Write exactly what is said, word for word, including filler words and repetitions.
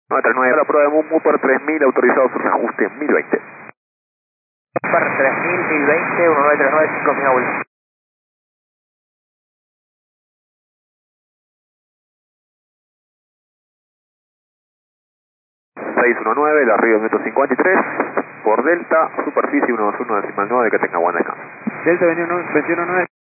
nueve tres nueve, la prueba de Mumu por tres mil, autorizado su reajuste mil veinte. Para tres mil, mil veinte, uno nueve tres nueve, cinco mil. seis uno nueve, el arribo minuto cincuenta y tres, por Delta, superficie uno dos uno decimal nueve, que tenga buen descanso. Delta veintiuno nueve.